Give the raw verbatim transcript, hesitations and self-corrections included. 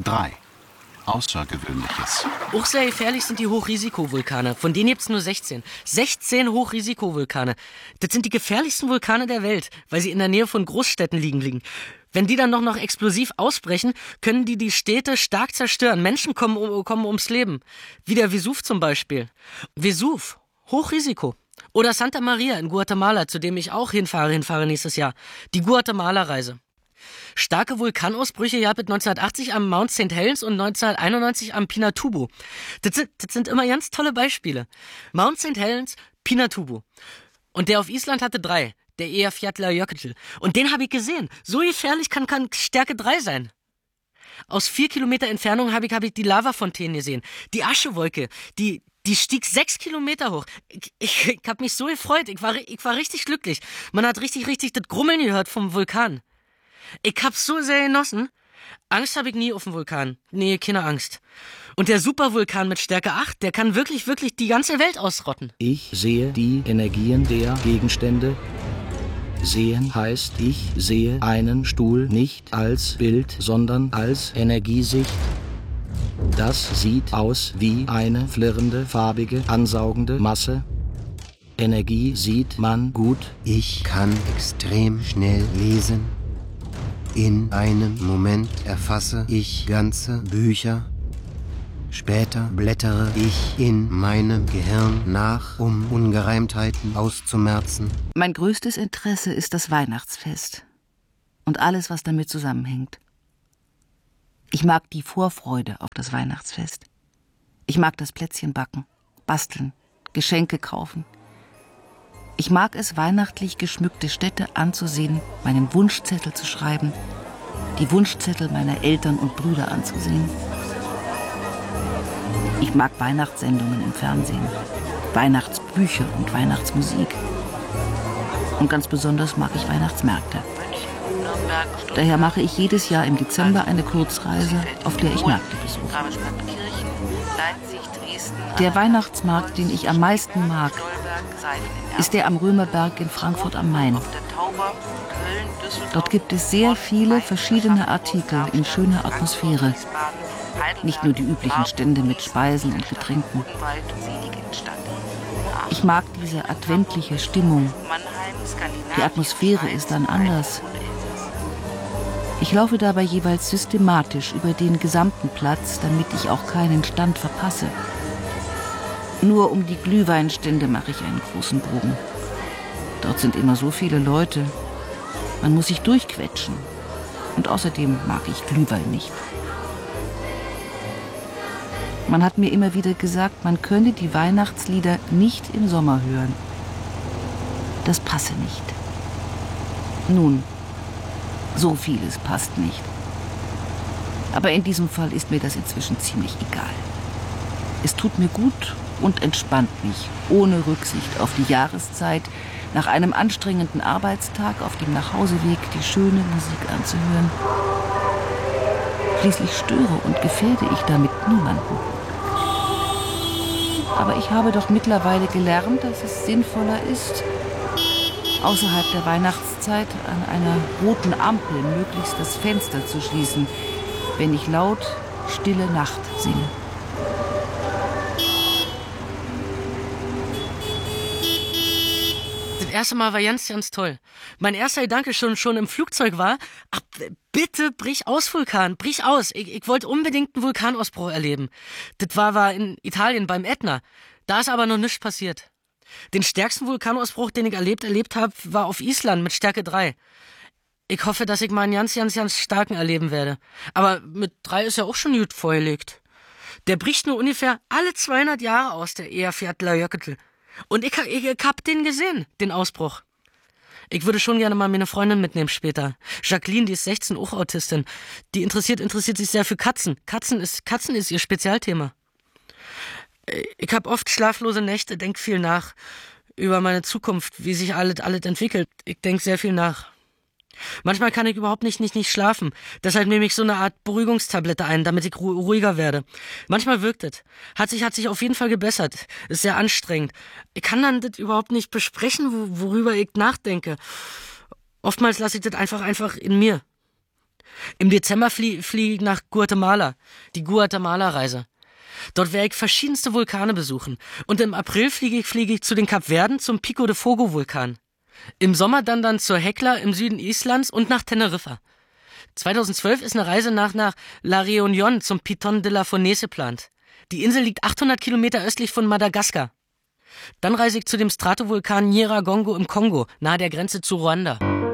drei. Außergewöhnliches. Auch sehr gefährlich sind die Hochrisikovulkane. Von denen gibt's nur sechzehn. sechzehn Hochrisikovulkane. Das sind die gefährlichsten Vulkane der Welt, weil sie in der Nähe von Großstädten liegen. liegen. Wenn die dann noch, noch explosiv ausbrechen, können die die Städte stark zerstören. Menschen kommen, um, kommen ums Leben. Wie der Vesuv zum Beispiel. Vesuv, Hochrisiko. Oder Santa Maria in Guatemala, zu dem ich auch hinfahre, hinfahre nächstes Jahr. Die Guatemala-Reise. Starke Vulkanausbrüche gab es neunzehnhundertachtzig am Mount Saint Helens und neunzehnhunderteinundneunzig am Pinatubo. Das sind, das sind immer ganz tolle Beispiele. Mount Saint Helens, Pinatubo. Und der auf Island hatte drei. Der Eyjafjallajökull. Und den habe ich gesehen. So gefährlich kann, kann Stärke drei sein. Aus vier Kilometer Entfernung habe ich, hab ich die Lavafontänen gesehen. Die Aschewolke, die, die stieg sechs Kilometer hoch. Ich, ich, ich habe mich so gefreut. Ich war, ich war richtig glücklich. Man hat richtig, richtig das Grummeln gehört vom Vulkan. Ich hab's so sehr genossen. Angst habe ich nie auf dem Vulkan. Nee, keine Angst. Und der Supervulkan mit Stärke acht, der kann wirklich, wirklich die ganze Welt ausrotten. Ich sehe die Energien der Gegenstände. Sehen heißt, ich sehe einen Stuhl nicht als Bild, sondern als Energiesicht. Das sieht aus wie eine flirrende, farbige, ansaugende Masse. Energie sieht man gut. Ich kann extrem schnell lesen. In einem Moment erfasse ich ganze Bücher. Später blättere ich in meinem Gehirn nach, um Ungereimtheiten auszumerzen. Mein größtes Interesse ist das Weihnachtsfest und alles, was damit zusammenhängt. Ich mag die Vorfreude auf das Weihnachtsfest. Ich mag das Plätzchen backen, basteln, Geschenke kaufen. Ich mag es, weihnachtlich geschmückte Städte anzusehen, meinen Wunschzettel zu schreiben, die Wunschzettel meiner Eltern und Brüder anzusehen. Ich mag Weihnachtssendungen im Fernsehen, Weihnachtsbücher und Weihnachtsmusik. Und ganz besonders mag ich Weihnachtsmärkte. Daher mache ich jedes Jahr im Dezember eine Kurzreise, auf der ich Märkte besuche. Der Weihnachtsmarkt, den ich am meisten mag, ist der am Römerberg in Frankfurt am Main. Dort gibt es sehr viele verschiedene Artikel in schöner Atmosphäre. Nicht nur die üblichen Stände mit Speisen und Getränken. Ich mag diese adventliche Stimmung. Die Atmosphäre ist dann anders. Ich laufe dabei jeweils systematisch über den gesamten Platz, damit ich auch keinen Stand verpasse. Nur um die Glühweinstände mache ich einen großen Bogen. Dort sind immer so viele Leute. Man muss sich durchquetschen. Und außerdem mag ich Glühwein nicht. Man hat mir immer wieder gesagt, man könne die Weihnachtslieder nicht im Sommer hören. Das passe nicht. Nun, so vieles passt nicht. Aber in diesem Fall ist mir das inzwischen ziemlich egal. Es tut mir gut und entspannt mich, ohne Rücksicht auf die Jahreszeit, nach einem anstrengenden Arbeitstag auf dem Nachhauseweg die schöne Musik anzuhören. Schließlich störe und gefährde ich damit niemanden. Aber ich habe doch mittlerweile gelernt, dass es sinnvoller ist, außerhalb der Weihnachtszeit an einer roten Ampel möglichst das Fenster zu schließen, wenn ich laut Stille Nacht singe. Das erste Mal war ganz, ganz toll. Mein erster Gedanke schon, schon im Flugzeug war, ach, bitte brich aus, Vulkan, brich aus. Ich, ich wollte unbedingt einen Vulkanausbruch erleben. Das war, war in Italien beim Ätna. Da ist aber noch nichts passiert. Den stärksten Vulkanausbruch, den ich erlebt, erlebt habe, war auf Island mit Stärke drei. Ich hoffe, dass ich mal einen ganz, ganz, ganz starken erleben werde. Aber mit drei ist ja auch schon gut vorgelegt. Der bricht nur ungefähr alle zweihundert Jahre aus, der Eyjafjallajökull. Und ich, ich, ich hab den gesehen, den Ausbruch. Ich würde schon gerne mal meine Freundin mitnehmen später. Jacqueline, die ist sechzehn, auch Autistin. Die interessiert, interessiert sich sehr für Katzen. Katzen ist, Katzen ist ihr Spezialthema. Ich habe oft schlaflose Nächte, denk viel nach über meine Zukunft, wie sich alles, alles entwickelt. Ich denk sehr viel nach. Manchmal kann ich überhaupt nicht, nicht, nicht schlafen. Deshalb nehme ich so eine Art Beruhigungstablette ein, damit ich ru- ruhiger werde. Manchmal wirkt es. Hat sich, hat sich auf jeden Fall gebessert. Ist sehr anstrengend. Ich kann dann das überhaupt nicht besprechen, wo, worüber ich nachdenke. Oftmals lasse ich das einfach, einfach in mir. Im Dezember flie fliege ich nach Guatemala, die Guatemala-Reise. Dort werde ich verschiedenste Vulkane besuchen. Und im April fliege ich, fliege ich zu den Kapverden zum Pico de Fogo-Vulkan. Im Sommer dann dann zur Hekla im Süden Islands und nach Teneriffa. zweitausendzwölf ist eine Reise nach, nach La Réunion zum Piton de la Fournaise geplant. Die Insel liegt achthundert Kilometer östlich von Madagaskar. Dann reise ich zu dem Stratovolkan Nyiragongo im Kongo, nahe der Grenze zu Ruanda.